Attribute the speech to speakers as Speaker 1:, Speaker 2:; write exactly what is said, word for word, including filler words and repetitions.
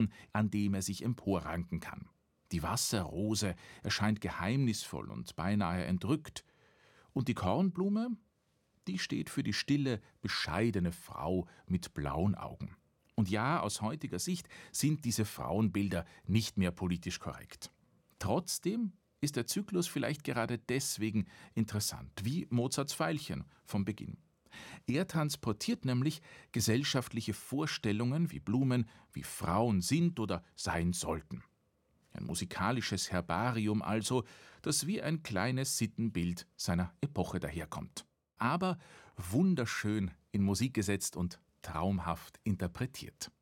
Speaker 1: an dem er sich emporranken kann. Die Wasserrose erscheint geheimnisvoll und beinahe entrückt. Und die Kornblume, die steht für die stille, bescheidene Frau mit blauen Augen. Und ja, aus heutiger Sicht sind diese Frauenbilder nicht mehr politisch korrekt. Trotzdem ist der Zyklus vielleicht gerade deswegen interessant, wie Mozarts Veilchen vom Beginn. Er transportiert nämlich gesellschaftliche Vorstellungen, wie Blumen, wie Frauen sind oder sein sollten. Ein musikalisches Herbarium also, das wie ein kleines Sittenbild seiner Epoche daherkommt. Aber wunderschön in Musik gesetzt und traumhaft interpretiert.